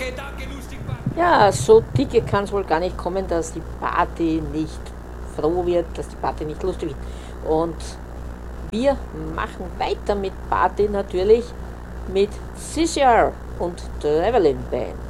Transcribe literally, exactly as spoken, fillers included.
Ja, so dicke kann es wohl gar nicht kommen, dass die Party nicht froh wird, dass die Party nicht lustig wird. Und wir machen weiter mit Party natürlich mit Scissor und Traveling Band.